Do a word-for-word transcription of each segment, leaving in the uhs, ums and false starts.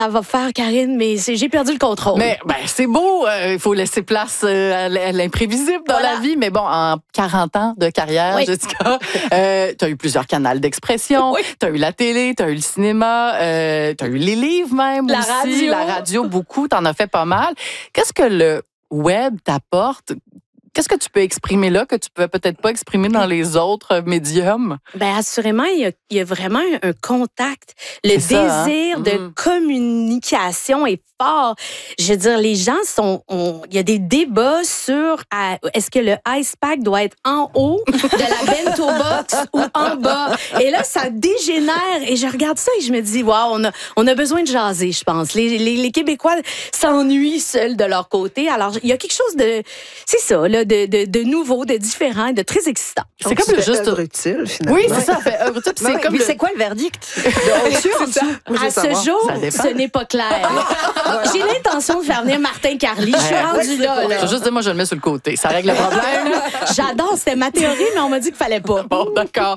elle va faire, Karine, mais c'est, j'ai perdu le contrôle. Mais ben, c'est beau, il euh, faut laisser place euh, à l'imprévisible dans voilà. la vie. Mais bon, en quarante ans de carrière, oui. Jessica, euh, tu as eu plusieurs canaux d'expression, oui. tu as eu la télé, tu as eu le cinéma, euh, tu as eu les livres même la aussi, radio. la radio, beaucoup, tu en as fait pas mal. Qu'est-ce que le web t'apporte? Qu'est-ce que tu peux exprimer là que tu peux peut-être pas exprimer dans les autres médiums? Bien, assurément, il y a, il y a vraiment un, un contact. Le C'est ça, désir hein? de mm. communication est fort. Je veux dire, les gens sont... On, il y a des débats sur à, est-ce que le ice pack doit être en haut de la bento box ou en bas. Et là, ça dégénère. Et je regarde ça et je me dis, wow, on a, on a besoin de jaser, je pense. Les, les, les Québécois s'ennuient seuls de leur côté. Alors, il y a quelque chose de... C'est ça, là. De, de, de nouveau, de différent et de très excitant. C'est comme le juste utile, finalement. Oui, c'est ça. Fait, euh, c'est ouais, comme mais le... c'est quoi le verdict? De au-dessus, en dessous? À ce jour, ce n'est pas clair. J'ai l'intention de faire venir Martin Carly. Je suis ouais, rendue ouais, là. là. Je veux juste dire, moi, je le mets sur le côté. Ça règle le problème. J'adore. C'était ma théorie, mais on m'a dit qu'il fallait pas. Bon, d'accord.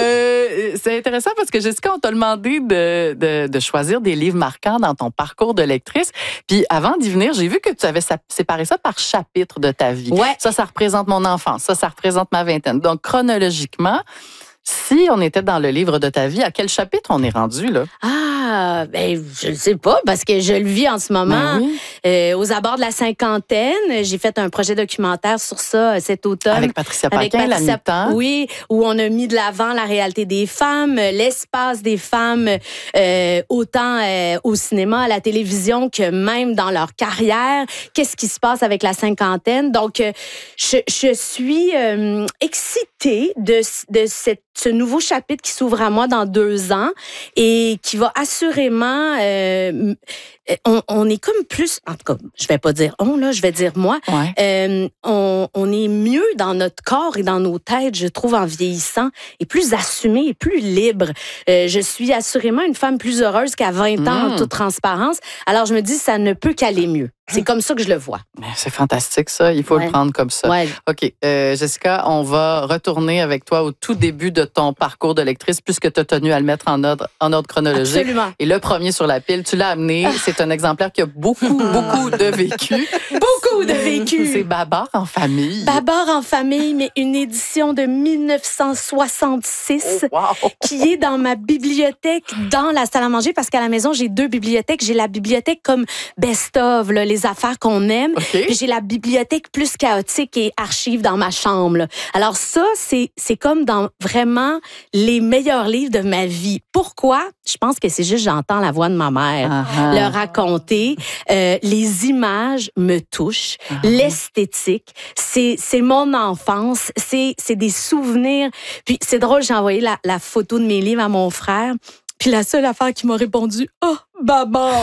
Euh, c'est intéressant parce que, Jessica, on t'a demandé de, de, de choisir des livres marquants dans ton parcours de lectrice. Puis avant d'y venir, j'ai vu que tu avais séparé ça par chapitre de ta vie. Ouais. Ça, ça représente mon enfance. Ça, ça représente ma vingtaine. Donc, chronologiquement, si on était dans le livre de ta vie, à quel chapitre on est rendu, là? Ah, ben, je ne sais pas, parce que je le vis en ce moment. Ben oui. euh, aux abords de la cinquantaine. J'ai fait un projet documentaire sur ça cet automne. Avec Patricia Paquin, Avec Patricia, la mi-temps. Oui, où on a mis de l'avant la réalité des femmes, l'espace des femmes, euh, autant euh, au cinéma, à la télévision, que même dans leur carrière. Qu'est-ce qui se passe avec la cinquantaine? Donc, euh, je, je suis euh, excitée de, de cette ce nouveau chapitre qui s'ouvre à moi dans deux ans et qui va assurément... Euh, on, on est comme plus... En tout cas, je vais pas dire on, là, je vais dire moi. Ouais. Euh, on, on est mieux dans notre corps et dans nos têtes, je trouve, en vieillissant, et plus assumé et plus libre. Euh, je suis assurément une femme plus heureuse qu'à vingt ans, mmh. en toute transparence. Alors, je me dis, ça ne peut qu'aller mieux. C'est comme ça que je le vois. C'est fantastique, ça. Il faut ouais. le prendre comme ça. Ouais. OK. Euh, Jessica, on va retourner avec toi au tout début de ton parcours de lectrice, puisque tu as tenu à le mettre en ordre, en ordre chronologique. Absolument. Et le premier sur la pile, tu l'as amené. C'est un exemplaire qui a beaucoup, beaucoup de vécu. Beaucoup de vécu. C'est Babar en famille. Babar en famille, mais une édition de dix-neuf cent soixante-six oh, wow. qui est dans ma bibliothèque, dans la salle à manger, parce qu'à la maison, j'ai deux bibliothèques. J'ai la bibliothèque comme best-of, là, les affaires qu'on aime. Okay. Puis j'ai la bibliothèque plus chaotique et archives dans ma chambre. Là. Alors ça, c'est, c'est comme dans vraiment les meilleurs livres de ma vie. Pourquoi? Je pense que c'est juste j'entends la voix de ma mère uh-huh. le raconter. Euh, les images me touchent. Uh-huh. L'esthétique, c'est, c'est mon enfance. C'est, c'est des souvenirs. Puis c'est drôle, j'ai envoyé la, la photo de mes livres à mon frère. Puis la seule affaire qui m'a répondu, « Oh, Babar! »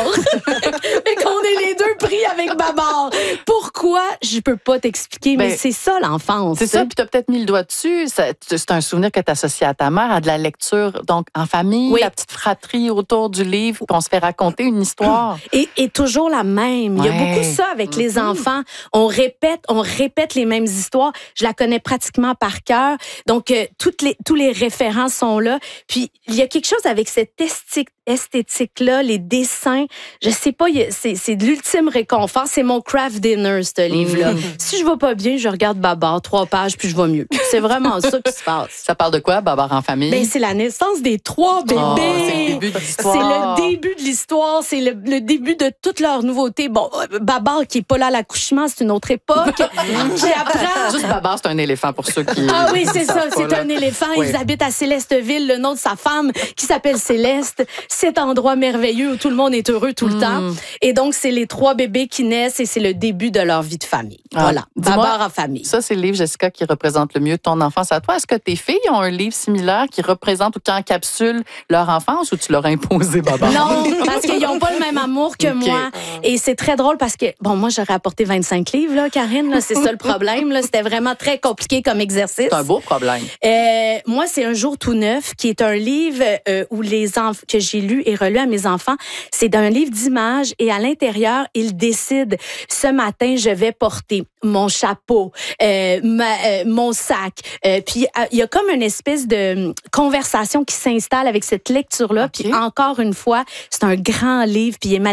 Mais qu'on est les deux pris avec Babar. Pourquoi? Je peux pas t'expliquer, ben, mais c'est ça l'enfance. C'est ça, puis tu as peut-être mis le doigt dessus. C'est un souvenir que tu associes à ta mère, à de la lecture, donc en famille, oui. la petite fratrie autour du livre, puis on se fait raconter une histoire. Et, et toujours la même. Ouais. Il y a beaucoup ça avec mm-hmm. les enfants. On répète, on répète les mêmes histoires. Je la connais pratiquement par cœur. Donc, euh, toutes les, tous les référents sont là. Puis, il y a quelque chose avec cette esthétique, esthétique-là, les dessins. Je sais pas, c'est, c'est de l'ultime réconfort. C'est mon craft dinner, ce livre-là. Mmh. Si je vais pas bien, je regarde Babar, trois pages, puis je vais mieux. C'est vraiment ça qui se passe. Ça parle de quoi, Babar en famille? Ben, c'est la naissance des trois bébés. Oh, c'est le début de l'histoire. C'est le début de l'histoire. C'est le, le début de toutes leurs nouveautés. Bon, Babar qui est pas là à l'accouchement, c'est une autre époque. Qui apprend... Juste Babar, c'est un éléphant pour ceux qui... Ah oui, c'est ça. C'est là. Un éléphant. Oui. Ils habitent à Célesteville, le nom de sa femme, qui s'appelle Céleste. Cet endroit merveilleux où tout le monde est heureux tout le mmh. temps. Et donc, c'est les trois bébés qui naissent et c'est le début de leur vie de famille. Ah, voilà. Babar en famille. Ça, c'est le livre, Jessica, qui représente le mieux ton enfance à toi. Est-ce que tes filles ont un livre similaire qui représente ou qui encapsule leur enfance ou tu leur as imposé, Babar? Non, parce qu'ils n'ont pas le même amour que okay. moi. Et c'est très drôle parce que, bon, moi, j'aurais apporté vingt-cinq livres, là, Karine. Là, c'est ça le problème. Là. C'était vraiment très compliqué comme exercice. C'est un beau problème. Euh, moi, c'est Un jour tout neuf, qui est un livre euh, où les enfants que j'ai lu et relu à mes enfants. C'est d'un livre d'images et à l'intérieur, ils décident, ce matin, je vais porter mon chapeau, euh, ma, euh, mon sac. Euh, puis, il y a comme une espèce de conversation qui s'installe avec cette lecture-là. Okay. Puis, encore une fois, c'est un grand livre, puis il est